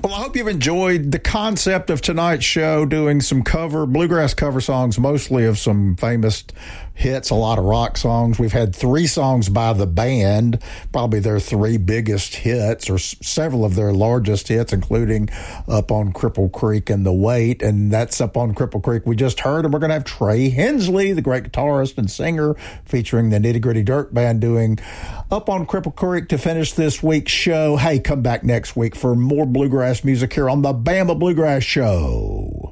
Well, I hope you've enjoyed the concept of tonight's show, doing some bluegrass cover songs, mostly of some famous hits, a lot of rock songs. We've had 3 songs by the band, probably their 3 biggest hits, or several of their largest hits, including Up on Cripple Creek and The Wait. And that's Up on Cripple Creek we just heard. And we're going to have Trey Hensley, the great guitarist and singer, featuring the Nitty Gritty Dirt Band, doing Up on Cripple Creek to finish this week's show. Hey, come back next week for more bluegrass music here on the Bama Bluegrass Show.